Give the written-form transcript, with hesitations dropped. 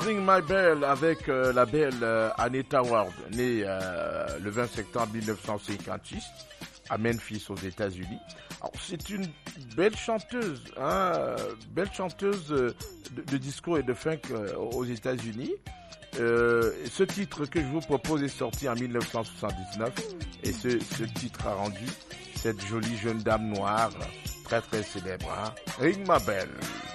Ring My Bell avec la belle Anita Ward, née le 20 septembre 1956 à Memphis aux États-Unis. Alors, c'est une belle chanteuse, de disco et de funk aux États-Unis. Ce titre que je vous propose est sorti en 1979 et ce titre a rendu cette jolie jeune dame noire très très célèbre. Ring My Bell.